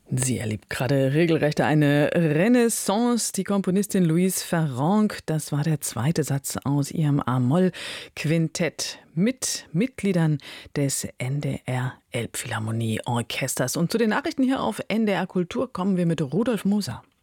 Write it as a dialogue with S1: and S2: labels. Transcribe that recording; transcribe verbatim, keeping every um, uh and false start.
S1: Sie erlebt gerade regelrecht eine Renaissance. Die Komponistin Louise Farrenc, das war der zweite Satz aus ihrem A-Moll-Quintett mit Mitgliedern des N D R Elbphilharmonie Orchesters. Und zu den Nachrichten hier auf N D R Kultur kommen wir mit Rudolf Moser.